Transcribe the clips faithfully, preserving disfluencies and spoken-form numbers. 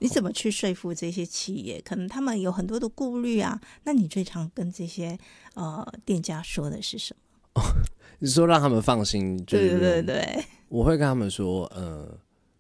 你怎么去说服这些企业？可能他们有很多的顾虑啊。那你最常跟这些呃店家说的是什么？ 你说让他们放心，就是对对对， 我会跟他们说，呃，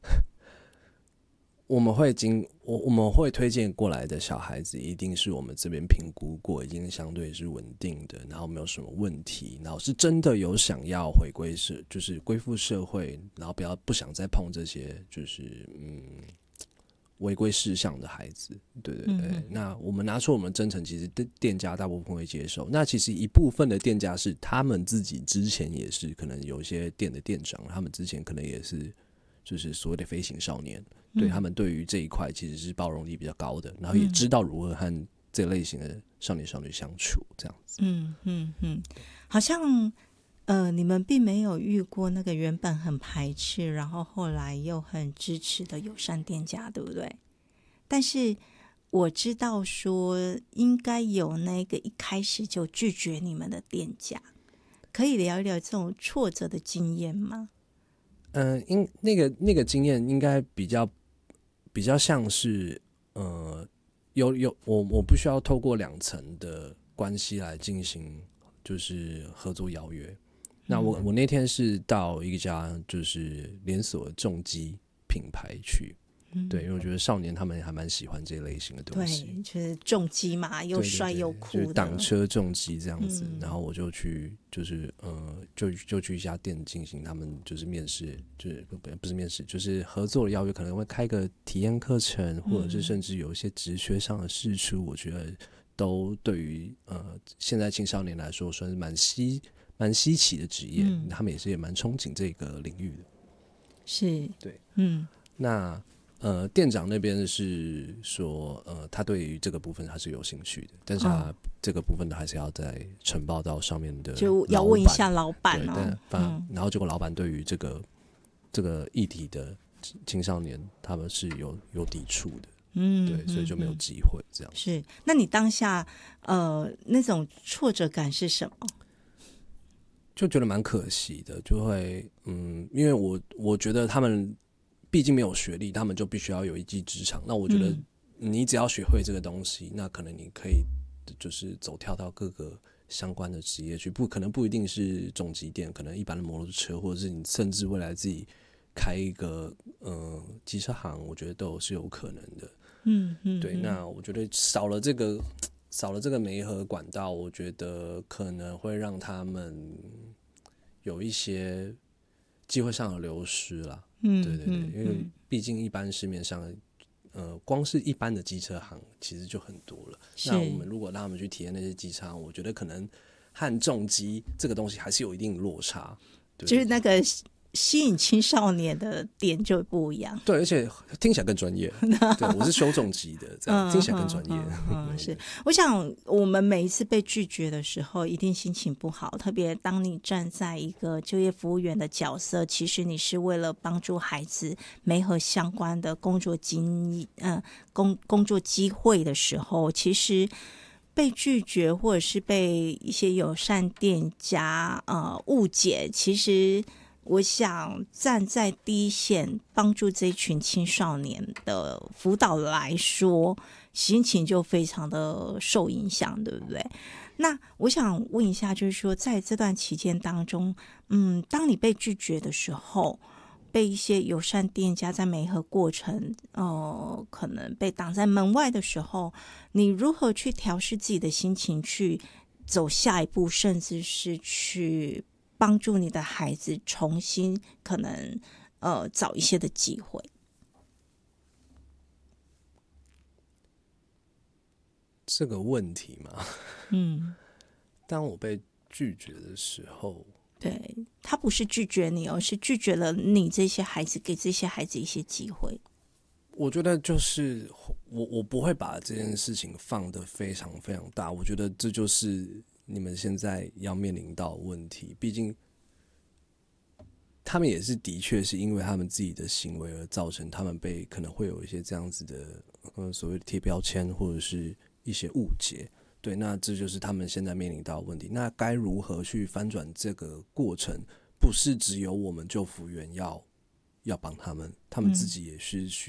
我们会经我我们会推荐过来的小孩子，一定是我们这边评估过，已经相对是稳定的，然后没有什么问题，然后是真的有想要回归社，就是归附社会，然后不要不想再碰这些，就是嗯。违规事项的孩子，对对对，嗯、那我们拿出我们真诚，其实店家大部分会接受。那其实一部分的店家是他们自己之前也是，可能有一些店的店长，他们之前可能也是，就是所谓的飞行少年，嗯、对他们对于这一块其实是包容力比较高的，然后也知道如何和这类型的少年少女相处，这样子。 嗯嗯嗯，好像。呃，你们并没有遇过那个原本很排斥，然后后来又很支持的友善店家，对不对？但是我知道说，应该有那个一开始就拒绝你们的店家，可以聊一聊这种挫折的经验吗？ 嗯、呃，应那个那个经验应该比较比较像是，呃，有有我我不需要透过两层的关系来进行，就是合作邀约。那我我那天是到一家就是连锁重机品牌去，嗯、对，因为我觉得少年他们还蛮喜欢这类型的东西， 对，就是重机嘛，又帅又酷的， 就是挡车重机这样子。嗯、然后我就去，就是呃，就就去一家店进行他们就是面试，就是不不是面试，就是合作的邀约，可能会开个体验课程，或者是甚至有一些职缺上的释出，我觉得都对于呃现在青少年来说算是蛮稀。蛮稀奇的职业，嗯、他们也是也蛮憧憬这个领域的。 是， 对， 嗯， 那呃，店长那边是说，呃，他对于这个部分他是有兴趣的，但是他这个部分还是要再呈报到上面的， 就要问一下老板哦。 对，但嗯、然后结果老板对于这个这个议题的青少年，他们是有有抵触的。嗯，对，所以就没有机会这样。 是，那你当下呃那种挫折感是什么？ 就觉得蛮可惜的，就会嗯，因为我我觉得他们毕竟没有学历，他们就必须要有一技之长。那我觉得你只要学会这个东西，嗯、那可能你可以就是走跳到各个相关的职业去，不可能不一定是重机店，可能一般的摩托车，或者是你甚至未来自己开一个呃机车行，我觉得都是有可能的。嗯嗯，对。那我觉得少了这个。少了这个媒合管道，我觉得可能会让他们有一些机会上的流失啦。嗯，对对对，因为毕竟一般市面上，呃，光是一般的机车行其实就很多了。那我们如果让他们去体验那些机车行，我觉得可能和重机这个东西还是有一定的落差。对对对， 就是那个。吸引青少年的点就不一样， 对，而且听起来更专业。对，我是修重机的，这样、嗯、听起来更专业。 嗯嗯、是，我想我们每一次被拒绝的时候，一定心情不好。特别当你站在一个就业服务员的角色，其实你是为了帮助孩子媒合相关的工作经嗯、呃、工工作机会的时候，其实被拒绝或者是被一些友善店家呃误解，其实。我想站在第一线帮助这一群青少年的辅导来说，心情就非常的受影响，对不对？那我想问一下，就是说在这段期间当中，嗯，当你被拒绝的时候，被一些友善店家在媒合过程，呃，可能被挡在门外的时候，你如何去调试自己的心情，去走下一步，甚至是去帮助你的孩子重新可能呃找一些的机会？ 这个问题嘛，嗯，当我被拒绝的时候， 对，他不是拒绝你，而是拒绝了你这些孩子，给这些孩子一些机会。 我觉得就是我我不会把这件事情放得非常非常大，我觉得这就是你们现在要面临到的问题，毕竟他们也是的确是因为他们自己的行为而造成他们被可能会有一些这样子的呃所谓的贴标签或者是一些误解，对，那这就是他们现在面临到的问题。那该如何去翻转这个过程？不是只有我们就服员要要帮他们，他们自己也是需